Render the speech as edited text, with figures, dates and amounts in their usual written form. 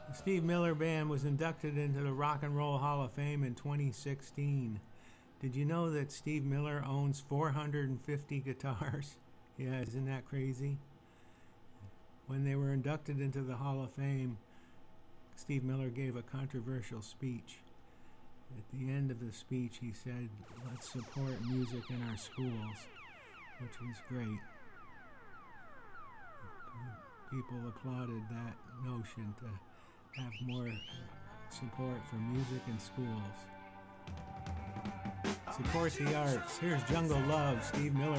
The Steve Miller Band was inducted into the Rock and Roll Hall of Fame in 2016. Did you know that Steve Miller owns 450 guitars? Yeah, isn't that crazy? When they were inducted into the Hall of Fame, Steve Miller gave a controversial speech. At the end of the speech, he said, "Let's support music in our schools," which was great. People applauded that notion to have more support for music in schools. Support the arts. Here's Jungle Love, Steve Miller.